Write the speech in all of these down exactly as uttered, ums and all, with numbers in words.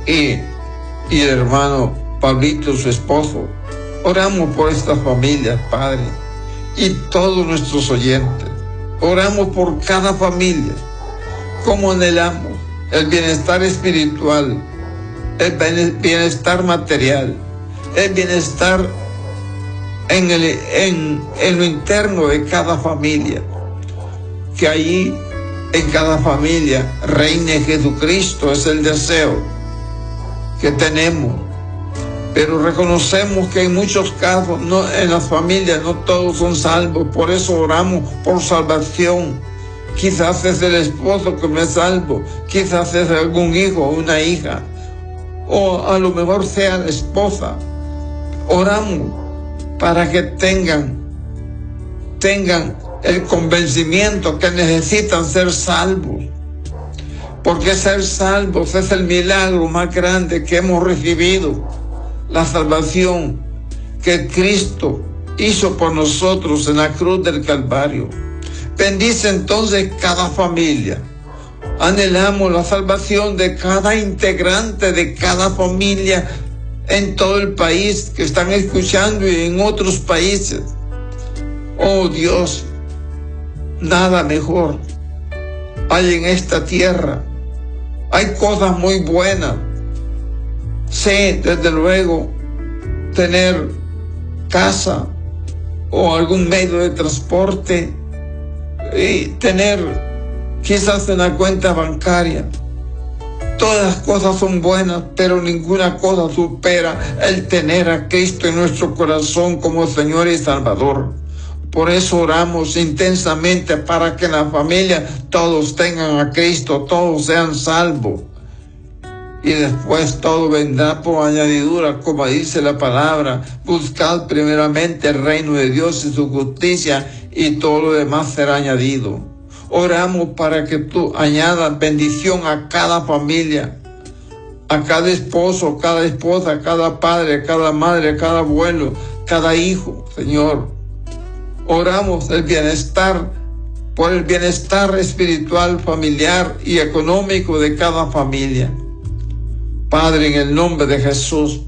y, y el hermano Pablito, su esposo. Oramos por estas familias, Padre, y todos nuestros oyentes. Oramos por cada familia, como anhelamos el bienestar espiritual, el bienestar material, el bienestar en, el, en, en lo interno de cada familia. Que allí, en cada familia, reine Jesucristo, es el deseo que tenemos. Pero reconocemos que en muchos casos, no, en las familias, no todos son salvos. Por eso oramos por salvación. Quizás es el esposo que no es salvo, quizás es algún hijo o una hija, o a lo mejor sea la esposa. Oramos para que tengan, tengan el convencimiento que necesitan ser salvos, porque ser salvos es el milagro más grande que hemos recibido, la salvación que Cristo hizo por nosotros en la cruz del Calvario. Bendice entonces cada familia. Anhelamos la salvación de cada integrante de cada familia en todo el país que están escuchando y en otros países. Oh Dios, nada mejor hay en esta tierra. Hay cosas muy buenas. Sí, desde luego, tener casa o algún medio de transporte y tener quizás una cuenta bancaria. Todas las cosas son buenas, pero ninguna cosa supera el tener a Cristo en nuestro corazón como Señor y Salvador. Por eso oramos intensamente para que en la familia todos tengan a Cristo, todos sean salvos. Y después todo vendrá por añadidura, como dice la palabra. Buscad primeramente el reino de Dios y su justicia, y todo lo demás será añadido. Oramos para que tú añadas bendición a cada familia, a cada esposo, cada esposa, cada padre, cada madre, cada abuelo, cada hijo, Señor. Oramos el bienestar, por el bienestar espiritual, familiar y económico de cada familia. Padre, en el nombre de Jesús,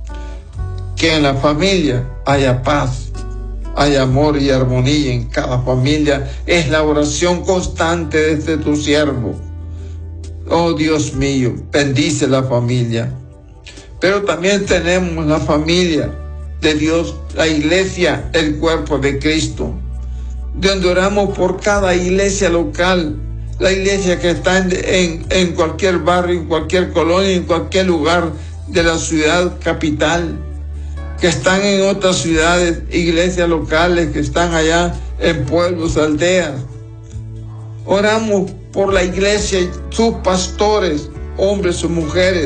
que en la familia haya paz, haya amor y armonía en cada familia. Es la oración constante desde tu siervo. Oh Dios mío, bendice la familia. Pero también tenemos la familia de Dios, la iglesia, el cuerpo de Cristo, donde oramos por cada iglesia local, la iglesia que está en, en, en cualquier barrio, en cualquier colonia, en cualquier lugar de la ciudad capital, que están en otras ciudades, iglesias locales que están allá en pueblos, aldeas. Oramos por la iglesia y sus pastores, hombres o mujeres.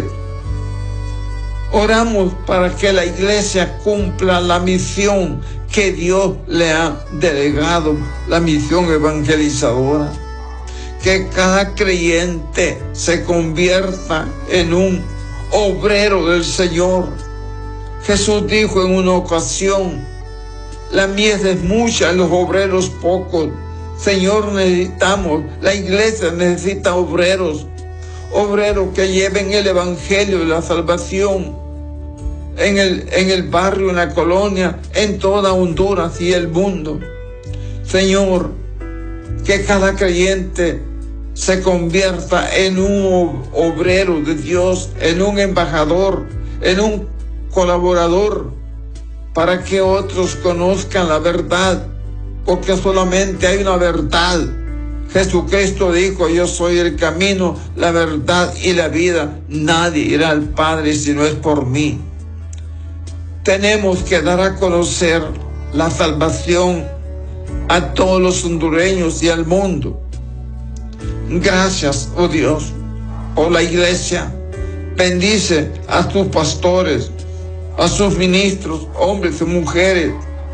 Oramos para que la iglesia cumpla la misión que Dios le ha delegado, la misión evangelizadora. Que cada creyente se convierta en un obrero del Señor. Jesús dijo en una ocasión: la mies es mucha, los obreros pocos. Señor, necesitamos, la iglesia necesita obreros, obreros que lleven el evangelio de la salvación en el, en el barrio, en la colonia, en toda Honduras y el mundo. Señor, que cada creyente se convierta en un obrero de Dios, en un embajador, en un colaborador, para que otros conozcan la verdad, porque solamente hay una verdad. Jesucristo dijo: yo soy el camino, la verdad y la vida. Nadie irá al Padre si no es por mí. Tenemos que dar a conocer la salvación a todos los hondureños y al mundo. Gracias, oh Dios, por la iglesia. Bendice a sus pastores, a sus ministros, hombres y mujeres,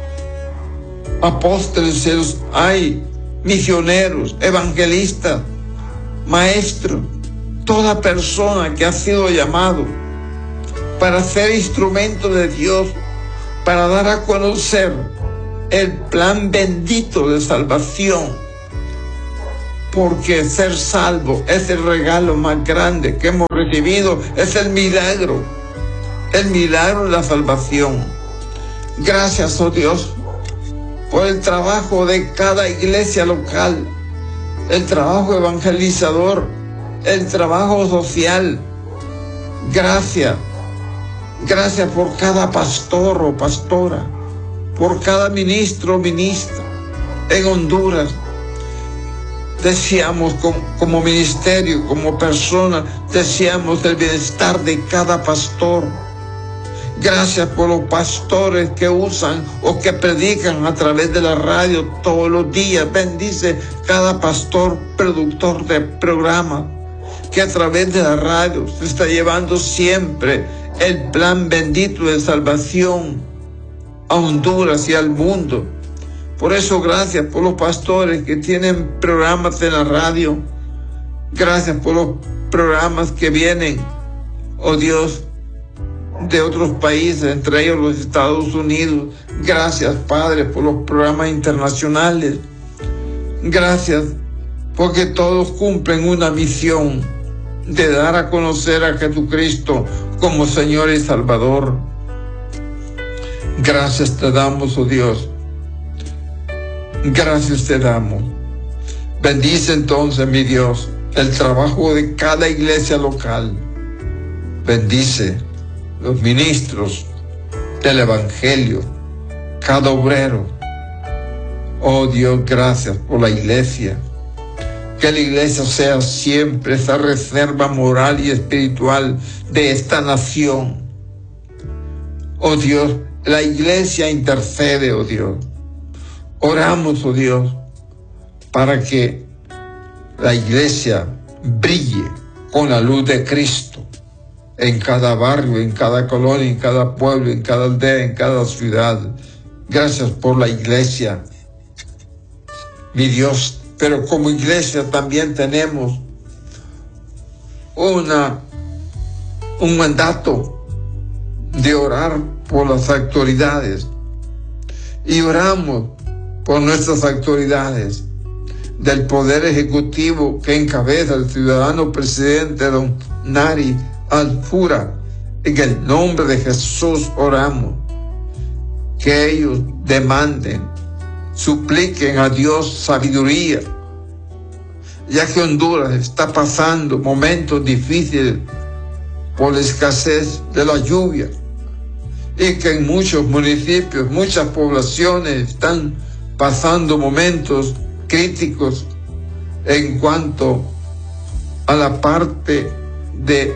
apóstoles, hay misioneros, evangelistas, maestros, toda persona que ha sido llamado para ser instrumento de Dios, para dar a conocer el plan bendito de salvación porque ser salvo es el regalo más grande que hemos recibido, es el milagro, el milagro de la salvación. Gracias, oh Dios, por el trabajo de cada iglesia local, el trabajo evangelizador, el trabajo social. Gracias, gracias por cada pastor o pastora, por cada ministro o ministra en Honduras. Deseamos como, como ministerio, como persona, deseamos el bienestar de cada pastor. Gracias por los pastores que usan o que predican a través de la radio todos los días. Bendice cada pastor productor de programas que a través de la radio se está llevando siempre el plan bendito de salvación a Honduras y al mundo. Por eso, gracias por los pastores que tienen programas en la radio. Gracias por los programas que vienen, oh Dios, de otros países, entre ellos los Estados Unidos. Gracias, Padre, por los programas internacionales. Gracias, porque todos cumplen una misión de dar a conocer a Jesucristo como Señor y Salvador. Gracias te damos, oh Dios. Gracias te damos. Bendice entonces, mi Dios, el trabajo de cada iglesia local. Bendice los ministros del Evangelio, cada obrero. Oh Dios, gracias por la iglesia. Que la iglesia sea siempre esa reserva moral y espiritual de esta nación. Oh Dios, la iglesia intercede, oh Dios. Oramos, oh Dios, para que la iglesia brille con la luz de Cristo en cada barrio, en cada colonia, en cada pueblo, en cada aldea, en cada ciudad. Gracias por la iglesia, mi Dios. Pero como iglesia también tenemos una, un mandato de orar por las autoridades. Y oramos por nuestras autoridades del Poder Ejecutivo que encabeza el ciudadano presidente don Nari Alfura. En el nombre de Jesús oramos que ellos demanden, supliquen a Dios sabiduría, ya que Honduras está pasando momentos difíciles por la escasez de la lluvia y que en muchos municipios, muchas poblaciones están pasando momentos críticos en cuanto a la parte de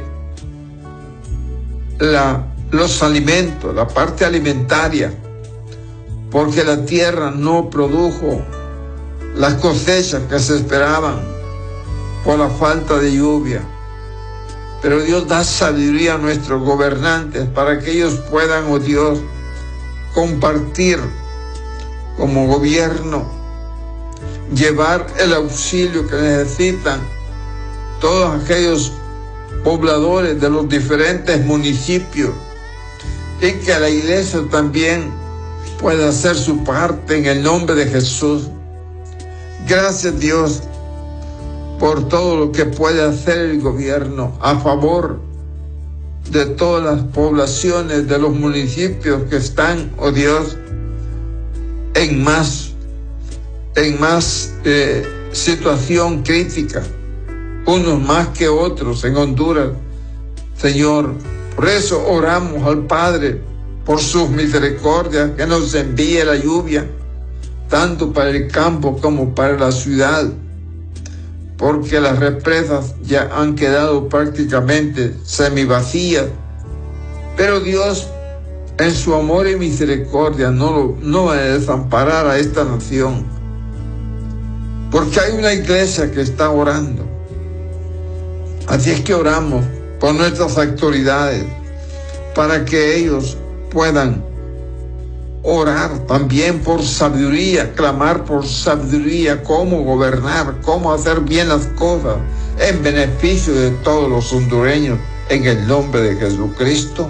la, los alimentos, la parte alimentaria, porque la tierra no produjo las cosechas que se esperaban por la falta de lluvia. Pero Dios da sabiduría a nuestros gobernantes para que ellos puedan, oh Dios, compartir como gobierno, llevar el auxilio que necesitan todos aquellos pobladores de los diferentes municipios, y que la iglesia también pueda hacer su parte en el nombre de Jesús. Gracias, Dios, por todo lo que puede hacer el gobierno a favor de todas las poblaciones de los municipios que están, oh Dios, en más, en más eh, situación crítica, unos más que otros en Honduras, Señor. Por eso oramos al Padre por sus misericordias, que nos envíe la lluvia, tanto para el campo como para la ciudad, porque las represas ya han quedado prácticamente semivacías. Pero Dios, en su amor y misericordia, no, lo, no va a desamparar a esta nación, porque hay una iglesia que está orando. Así es que oramos por nuestras autoridades, para que ellos puedan orar también por sabiduría, clamar por sabiduría, cómo gobernar, cómo hacer bien las cosas en beneficio de todos los hondureños, en el nombre de Jesucristo.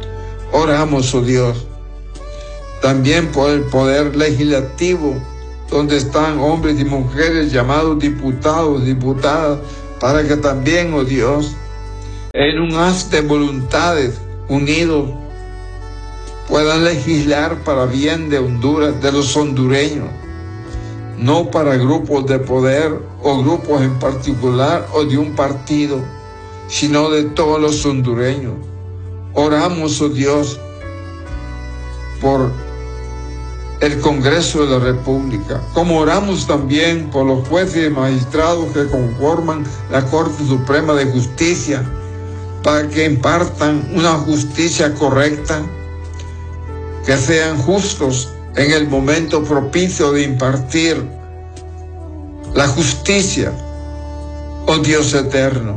Oramos, oh Dios, también por el poder legislativo donde están hombres y mujeres llamados diputados, diputadas, para que también, oh Dios, en un haz de voluntades unidos puedan legislar para bien de Honduras, de los hondureños, no para grupos de poder o grupos en particular o de un partido, sino de todos los hondureños. Oramos, oh Dios, por el Congreso de la República, como oramos también por los jueces y magistrados que conforman la Corte Suprema de Justicia, para que impartan una justicia correcta, que sean justos en el momento propicio de impartir la justicia, oh Dios eterno.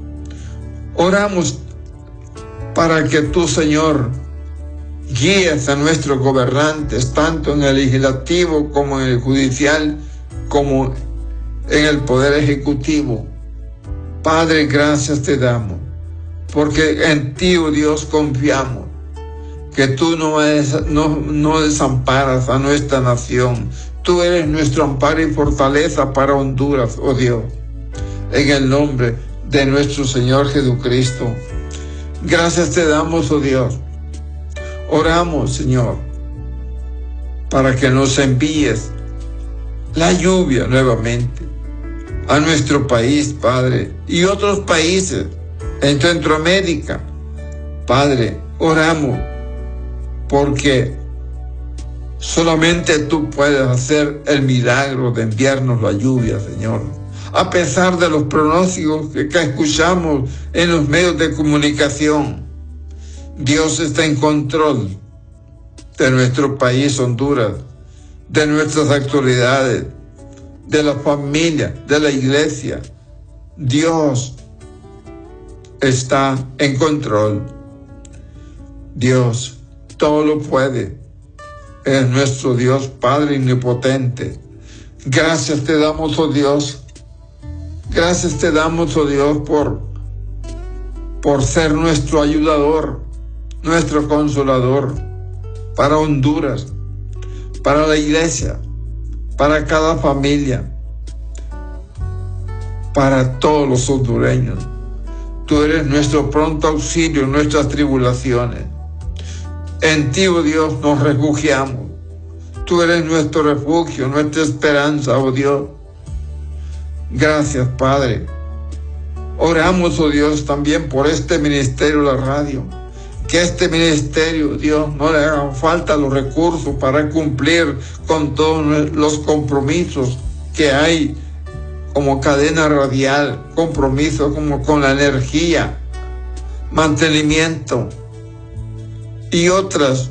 Oramos para que tú, Señor, guíes a nuestros gobernantes, tanto en el legislativo como en el judicial, como en el poder ejecutivo. Padre, gracias te damos, porque en ti, oh Dios, confiamos, que tú no, es, no, no desamparas a nuestra nación. Tú eres nuestro amparo y fortaleza para Honduras, oh Dios, en el nombre de nuestro Señor Jesucristo. Gracias te damos, oh Dios. Oramos, Señor, para que nos envíes la lluvia nuevamente a nuestro país, Padre, y otros países en Centroamérica. Padre, oramos porque solamente tú puedes hacer el milagro de enviarnos la lluvia, Señor. A pesar de los pronósticos que, que escuchamos en los medios de comunicación, Dios está en control de nuestro país, Honduras, de nuestras autoridades, de la familia, de la iglesia. Dios está en control. Dios todo lo puede. Es nuestro Dios Padre omnipotente. Gracias te damos, oh Dios. Gracias te damos, oh Dios, por, por ser nuestro ayudador, nuestro consolador para Honduras, para la iglesia, para cada familia, para todos los hondureños. Tú eres nuestro pronto auxilio en nuestras tribulaciones. En ti, oh Dios, nos refugiamos. Tú eres nuestro refugio, nuestra esperanza, oh Dios. Gracias, Padre. Oramos, oh Dios, también por este ministerio, la radio. Que este ministerio, Dios, no le hagan falta los recursos para cumplir con todos los compromisos que hay como cadena radial, compromisos como con la energía, mantenimiento y otras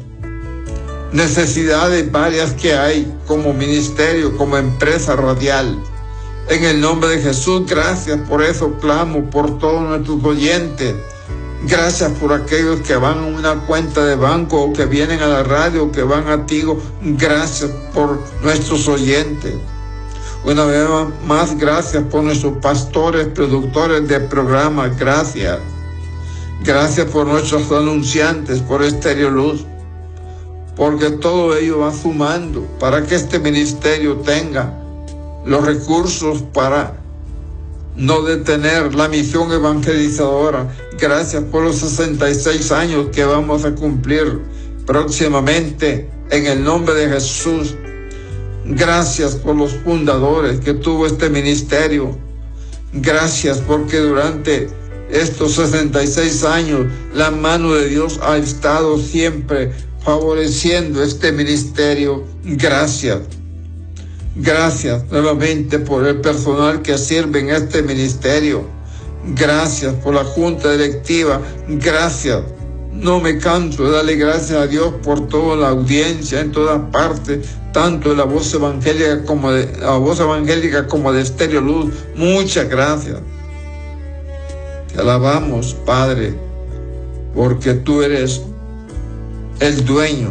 necesidades varias que hay como ministerio, como empresa radial. En el nombre de Jesús, gracias por eso clamo por todos nuestros oyentes. Gracias por aquellos que van a una cuenta de banco o que vienen a la radio o que van a Tigo. Gracias por nuestros oyentes. Una vez más, gracias por nuestros pastores, productores de programas. Gracias. Gracias por nuestros anunciantes, por Estéreo Luz. Porque todo ello va sumando para que este ministerio tenga los recursos para no detener la misión evangelizadora. Gracias por los sesenta y seis años que vamos a cumplir próximamente en el nombre de Jesús. Gracias por los fundadores que tuvo este ministerio. Gracias porque durante estos sesenta y seis años la mano de Dios ha estado siempre favoreciendo este ministerio. Gracias. Gracias nuevamente por el personal que sirve en este ministerio. Gracias por la junta directiva. Gracias. No me canso de darle gracias a Dios por toda la audiencia en todas partes, tanto de la voz evangélica como de la voz evangélica como de Estéreo Luz. Muchas gracias. Te alabamos, Padre, porque tú eres el dueño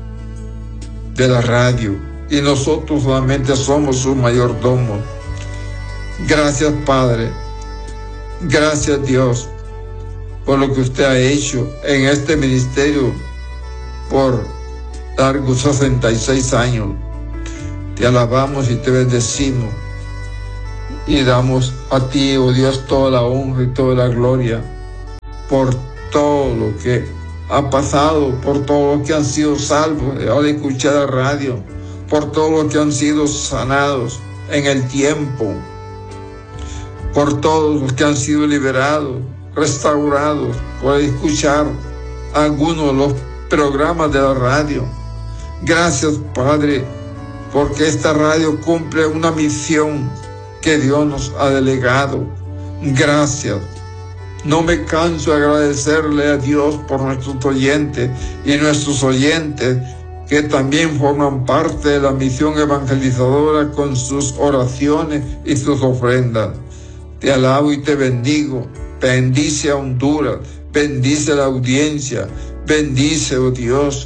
de la radio. Y nosotros solamente somos su mayordomo. Gracias, Padre. Gracias, Dios, por lo que usted ha hecho en este ministerio por largos sesenta y seis años. Te alabamos y te bendecimos. Y damos a ti, oh Dios, toda la honra y toda la gloria por todo lo que ha pasado, por todos los que han sido salvos al escuchar la radio, por todos los que han sido sanados en el tiempo, por todos los que han sido liberados, restaurados por escuchar algunos de los programas de la radio. Gracias, Padre, porque esta radio cumple una misión que Dios nos ha delegado. Gracias. No me canso de agradecerle a Dios por nuestros oyentes y nuestros oyentes que también forman parte de la misión evangelizadora con sus oraciones y sus ofrendas. Te alabo y te bendigo. Bendice a Honduras, bendice a la audiencia, bendice, oh Dios,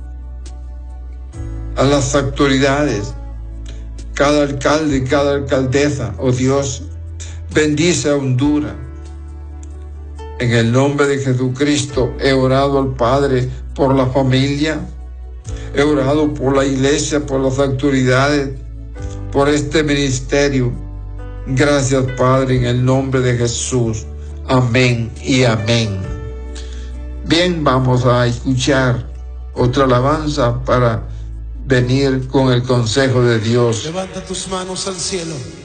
a las autoridades, cada alcalde y cada alcaldesa, oh Dios, bendice a Honduras. En el nombre de Jesucristo he orado al Padre por la familia, he orado por la iglesia, por las autoridades, por este ministerio. Gracias, Padre, en el nombre de Jesús. Amén y amén. Bien, vamos a escuchar otra alabanza para venir con el consejo de Dios. Levanta tus manos al cielo.